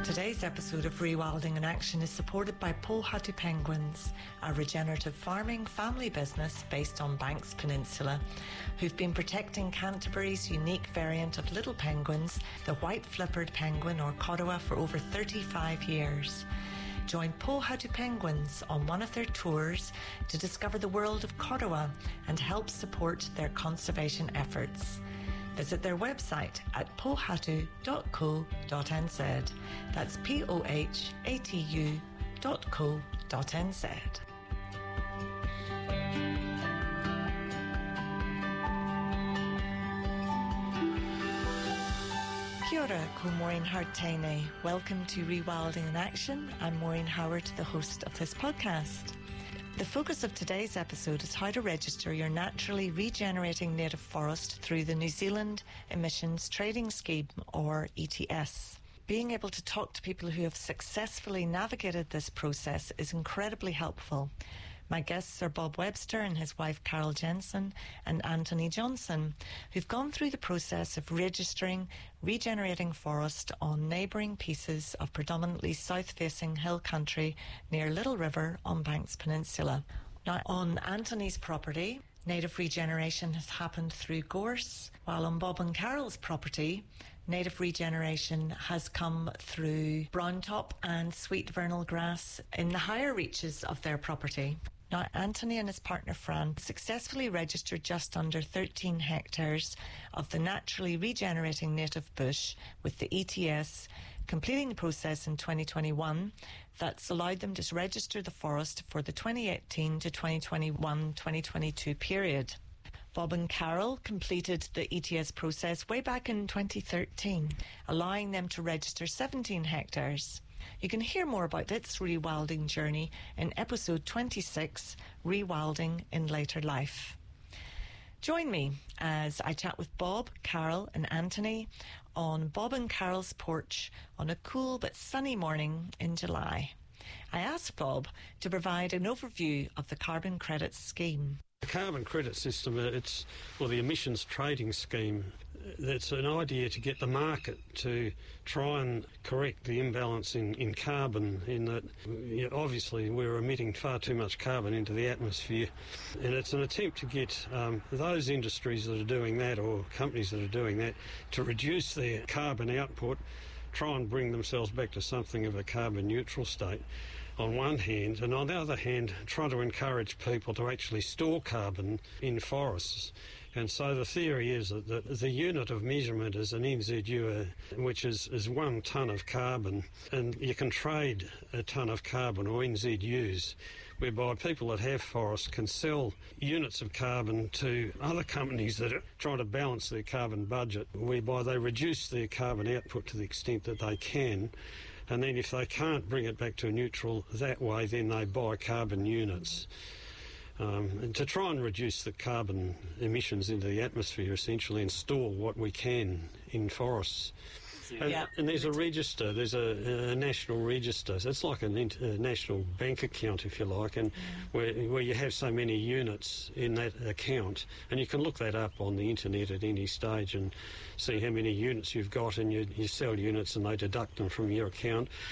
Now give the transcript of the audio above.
Today's episode of Rewilding in Action is supported by Pohatu Penguins, a regenerative farming family business based on Banks Peninsula, who've been protecting Canterbury's unique variant of little penguins, the white flippered penguin or Kodua, for over 35 years. Join Pohatu Penguins on one of their tours to discover the world of Kodua and help support their conservation efforts. Visit their website at pohatu.co.nz. That's pohatu.co.nz. Kia ora, ko Maureen Hart-Tainey. Welcome to Rewilding in Action. I'm Maureen Howard, the host of this podcast. The focus of today's episode is how to register your naturally regenerating native forest through the New Zealand Emissions Trading Scheme, or ETS. Being able to talk to people who have successfully navigated this process is incredibly helpful. My guests are Bob Webster and his wife Carol Jensen and Anthony Johnson, who've gone through the process of registering regenerating forest on neighbouring pieces of predominantly south-facing hill country near Little River on Banks Peninsula. Now, on Anthony's property, native regeneration has happened through gorse, while on Bob and Carol's property, native regeneration has come through brown top and sweet vernal grass in the higher reaches of their property. Now, Anthony and his partner Fran successfully registered just under 13 hectares of the naturally regenerating native bush with the ETS, completing the process in 2021 that's allowed them to register the forest for the 2018 to 2021-2022 period. Bob and Carol completed the ETS process way back in 2013, allowing them to register 17 hectares. You can hear more about its rewilding journey in episode 26, Rewilding in Later Life. Join me as I chat with Bob, Carol and Anthony on Bob and Carol's porch on a cool but sunny morning in July. I asked Bob to provide an overview of the carbon credits scheme. The carbon credit system, the emissions trading scheme, it's an idea to get the market to try and correct the imbalance in carbon, in that obviously we're emitting far too much carbon into the atmosphere, and it's an attempt to get those industries that are doing that, or companies that are doing that, to reduce their carbon output, try and bring themselves back to something of a carbon neutral state on one hand, and on the other hand try to encourage people to actually store carbon in forests. And so the theory is that the unit of measurement is an NZU, which is 1 tonne of carbon, and you can trade a tonne of carbon, or NZUs, whereby people that have forests can sell units of carbon to other companies that are trying to balance their carbon budget, whereby they reduce their carbon output to the extent that they can, and then if they can't bring it back to neutral that way, then they buy carbon units. And to try and reduce the carbon emissions into the atmosphere, essentially, and store what we can in forests. And there's a register, there's a national register. So it's like a national bank account, if you like, and where you have so many units in that account. And you can look that up on the internet at any stage and see how many units you've got, and you sell units and they deduct them from your account.